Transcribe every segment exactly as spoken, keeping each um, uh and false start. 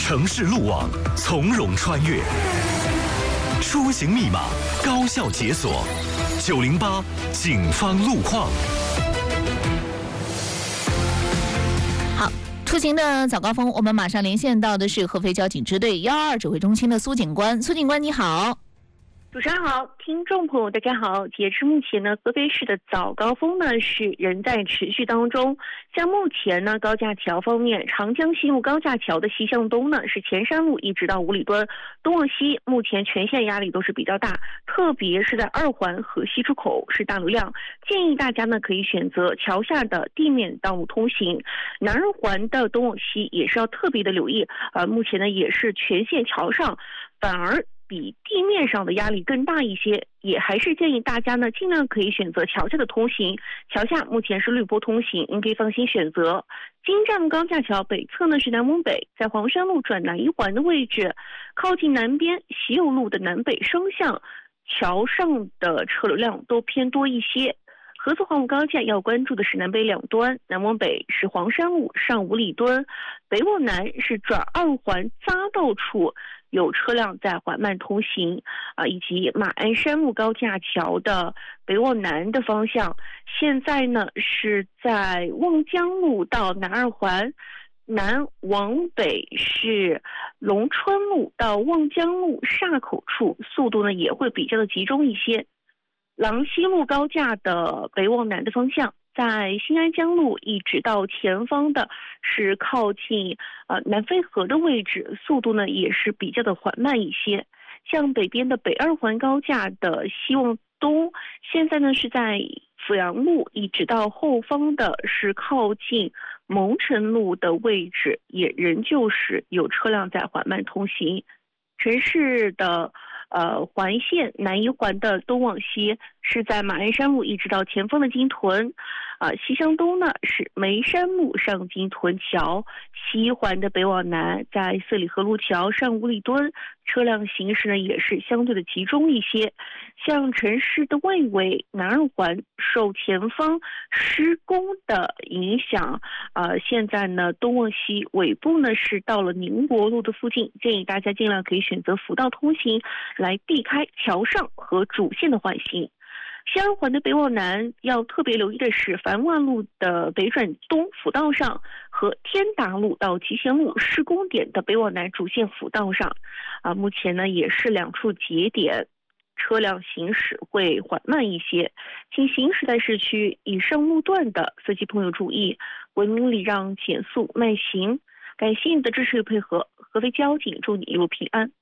城市路网从容穿越，出行密码高效解锁。九零八警方路况。 好，出行的早高峰，我们马上连线到的是合肥交警支队幺二二指挥中心的苏警官。苏警官你好。 主持人好，听众朋友大家好。截至目前呢，合肥市的早高峰呢是仍在持续当中。像目前呢，高架桥方面，长江西路高架桥的西向东呢是前山路一直到五里墩，东往西目前全线压力都是比较大，特别是在二环和西出口是大流量，建议大家呢可以选择桥下的地面道路通行。南二环的东往西也是要特别的留意，呃，目前呢也是全线桥上反而比地面上的压力更大一些，也还是建议大家呢尽量可以选择桥下的通行。桥下目前是绿波通行，您可以放心选择。京站高架桥北侧呢是南往北，在黄山路转南一环的位置，靠近南边喜友路的南北双向桥上的车流量都偏多一些。合作黄武高架要关注的是南北两端，南往北是黄山路上五里墩，北往南是转二环匝道处有车辆在缓慢通行啊，以及马鞍山路高架桥的北往南的方向，现在呢是在望江路到南二环，南往北是龙春路到望江路岔口处，速度呢也会比较的集中一些。郎西路高架的北往南的方向，在新安江路一直到前方的是靠近呃南飞河的位置，速度呢也是比较的缓慢一些。像北边的北二环高架的西往东，现在呢是在阜阳路一直到后方的是靠近蒙城路的位置，也仍旧是有车辆在缓慢通行。城市的呃环线南一环的东往西是在马鞍山路一直到前方的金屯，啊、呃、西向东呢是眉山路上金屯桥，西一环的北往南在四里河路桥上五里墩，车辆行驶呢也是相对的集中一些。像城市的外围南二环受前方施工的影响，呃现在呢东往西尾部呢是到了宁国路的附近，建议大家尽量可以选择辅道通行来避开桥上和主线的缓行。西二环的北往南要特别留意的是繁万路的北转东辅道上和天达路到集贤路施工点的北往南主线辅道上，啊，目前呢也是两处节点，车辆行驶会缓慢一些，请行驶在市区以上路段的司机朋友注意，文明礼让，减速慢行。感谢你的支持与配合，合肥交警祝你一路平安。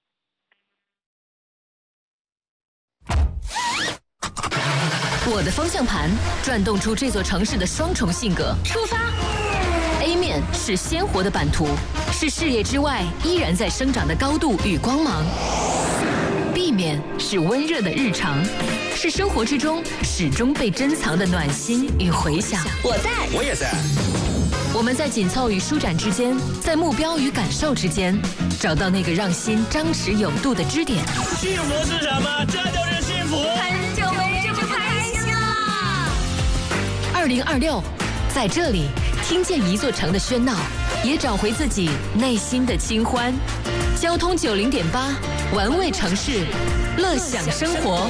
我的方向盘转动出这座城市的双重性格。出发 A 面是鲜活的版图，是视野之外依然在生长的高度与光芒。B 面是温热的日常，是生活之中始终被珍藏的暖心与回响。 我在， 我也在。 我们在紧凑与舒展之间，在目标与感受之间，找到那个让心张弛有度的支点。 幸福是什么？这就是幸福。 很久没这么开心了。 二零二六，在这里听见一座城的喧闹，也找回自己内心的清欢。交通九零点八，玩味城市，乐享生活。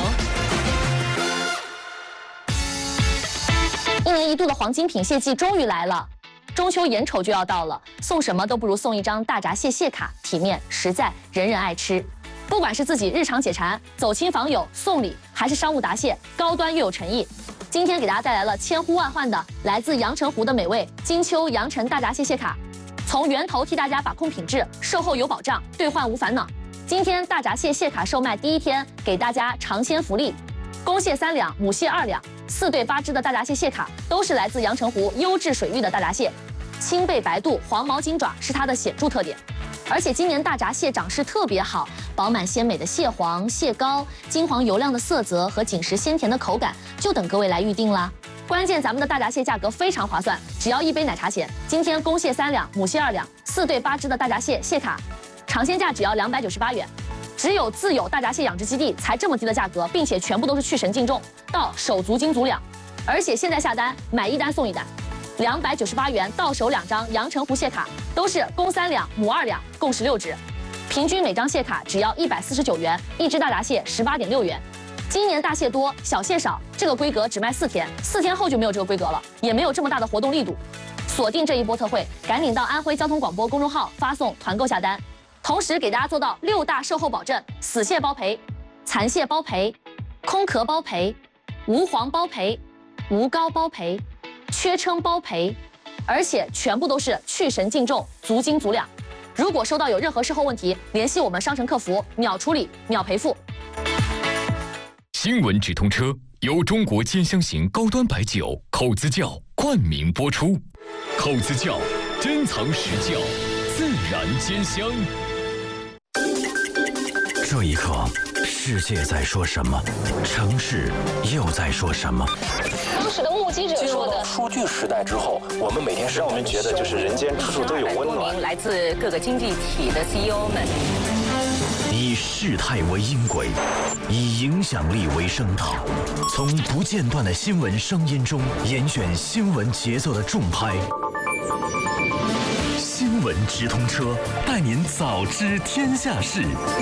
一年一度的黄金品蟹季终于来了。中秋眼瞅就要到了，送什么都不如送一张大闸蟹蟹卡，体面实在，人人爱吃。不管是自己日常解馋、走亲访友、送礼，还是商务答谢，高端又有诚意。今天给大家带来了千呼万唤的来自阳澄湖的美味金秋阳澄大闸蟹蟹卡，从源头替大家把控品质，售后有保障，兑换无烦恼。今天大闸蟹蟹卡售卖第一天，给大家尝鲜福利，公蟹三两，母蟹二两，四对八只的大闸蟹蟹卡都是来自阳澄湖优质水域的大闸蟹。青背白肚、黄毛金爪是它的显著特点，而且今年大闸蟹长势特别好，饱满鲜美的蟹黄、蟹膏，金黄油亮的色泽和紧实鲜甜的口感，就等各位来预定啦。关键咱们的大闸蟹价格非常划算，只要一杯奶茶钱。今天公蟹三两，母蟹二两，四对八只的大闸蟹蟹卡，尝鲜价只要两百九十八元。只有自有大闸蟹养殖基地才这么低的价格，并且全部都是去神进重，到手足斤足两，而且现在下单买一单送一单。两百九十八元到手两张阳澄湖蟹卡， 都是公三两、母二两，共十六只，平均每张蟹卡只要一百四十九元，一只大闸蟹十八点六元。今年大蟹多，小蟹少，这个规格只卖四天，四天后就没有这个规格了，也没有这么大的活动力度。锁定这一波特惠，赶紧到安徽交通广播公众号发送团购下单，同时给大家做到六大售后保证：死蟹包赔、残蟹包赔、空壳包赔、无黄包赔、无膏包赔、缺称包赔，而且全部都是去神净重，足斤足两。如果收到有任何售后问题，联系我们商城客服，秒处理，秒赔付。 新闻直通车由中国兼香型高端白酒口子窖冠名播出。口子窖，珍藏实窖，自然兼香。 这一刻，世界在说什么？城市又在说什么？ 当时的目击者说的， 数据时代之后，我们每天让我们觉得就是人间处处都有温暖。 来自各个经济体的 C E O 们， 以事态为音轨，以影响力为声道，从不间断的新闻声音中严选新闻节奏的重拍。新闻直通车，带您早知天下事。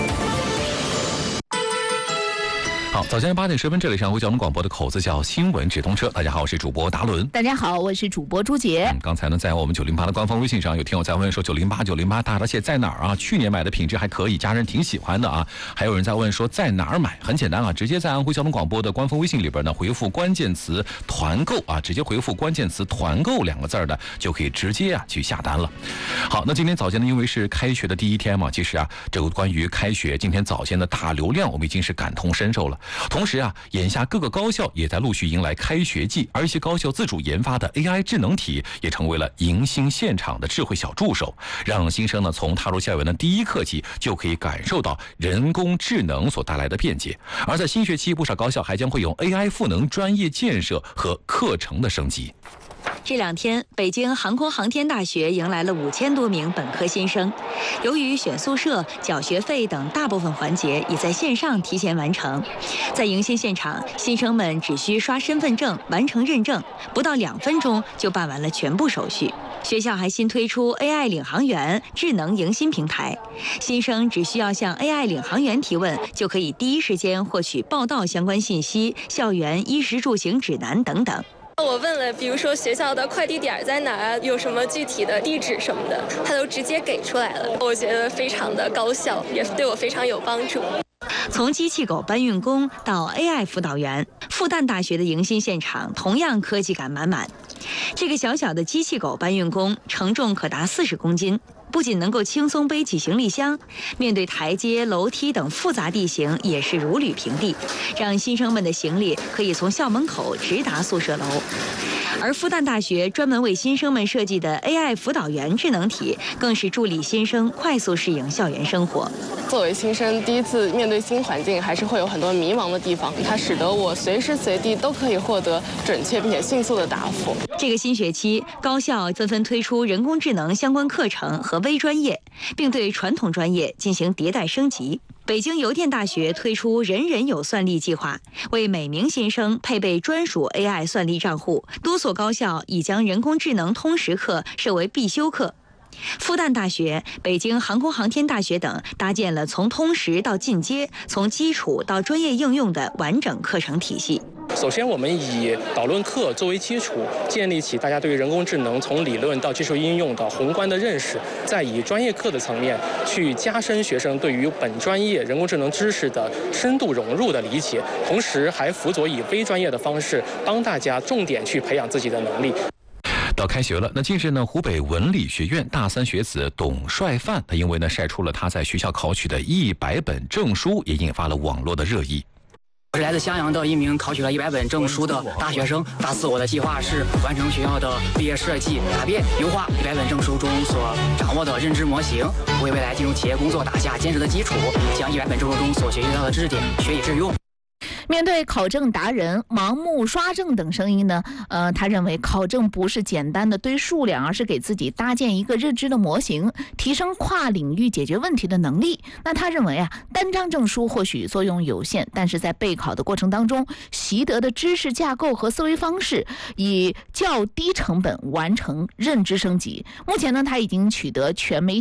好，早间八点十分，这里是安徽交通广播的口子窖新闻直通车。大家好，我是主播达伦。 大家好，我是主播朱杰。 嗯，刚才呢，在我们九零八的官方微信上，有听友在问说九零八九零八大闸蟹在哪儿啊？去年买的品质还可以，家人挺喜欢的啊。还有人在问说在哪儿买？很简单啊，直接在安徽交通广播的官方微信里边呢，回复关键词团购啊，直接回复关键词团购两个字的，就可以直接啊去下单了。好，那今天早间呢，因为是开学的第一天嘛，其实啊，这个关于开学今天早间的大流量，我们已经是感同身受了。同时啊，眼下各个高校也在陆续迎来开学季，而一些高校自主研发的 A I 智能体也成为了迎新现场的智慧小助手，让新生呢从踏入校园的第一刻起就可以感受到人工智能所带来的便捷。而在新学期，不少高校还将会有 A I 赋能专业建设和课程的升级。 这两天，北京航空航天大学迎来了五千多名本科新生。由于选宿舍、缴学费等大部分环节已在线上提前完成，在迎新现场，新生们只需刷身份证完成认证，不到两分钟就办完了全部手续。学校还新推出 A I 领航员智能迎新平台，新生只需要向 A I 领航员提问，就可以第一时间获取报到相关信息、校园衣食住行指南等等。 我问了，比如说学校的快递点在哪儿，有什么具体的地址什么的，他都直接给出来了。我觉得非常的高效，也对我非常有帮助。 从机器狗搬运工到 A I 辅导员，复旦大学的迎新现场同样科技感满满。这个小小的机器狗搬运工承重可达四十公斤，不仅能够轻松背起行李箱，面对台阶、楼梯等复杂地形也是如履平地，让新生们的行李可以从校门口直达宿舍楼。而复旦大学专门为新生们设计的 A I 辅导员智能体，更是助力新生快速适应校园生活。 作为新生，第一次面对新环境，还是会有很多迷茫的地方，它使得我随时随地都可以获得准确并且迅速的答复。 这个新学期，高校纷纷推出人工智能相关课程和微专业，并对传统专业进行迭代升级。北京邮电大学推出人人有算力计划，为每名新生配备专属 A I 算力账户。多所高校已将人工智能通识课设为必修课。复旦大学、北京航空航天大学等搭建了从通识到进阶、从基础到专业应用的完整课程体系。 首先，我们以导论课作为基础，建立起大家对于人工智能从理论到技术应用的宏观的认识，再以专业课的层面去加深学生对于本专业人工智能知识的深度融入的理解，同时还辅佐以微专业的方式帮大家重点去培养自己的能力。 到开学了，那近日呢，湖北文理学院大三学子董帅范，他因为呢晒出了他在学校考取的一百本证书，也引发了网络的热议。 我是来自襄阳的一名考取了一百本证书的大学生。大四我的计划是完成学校的毕业设计答辩，优化一百本证书中所掌握的认知模型，为未来进入企业工作打下坚实的基础，将一百本证书中所学习到的知识点学以致用。 面对考证达人盲目刷证等声音呢，呃，他认为考证不是简单的堆数量，而是给自己搭建一个认知的模型，提升跨领域解决问题的能力。那他认为啊，单张证书或许作用有限，但是在备考的过程当中，习得的知识架构和思维方式，以较低成本完成认知升级。目前呢，他已经取得全媒体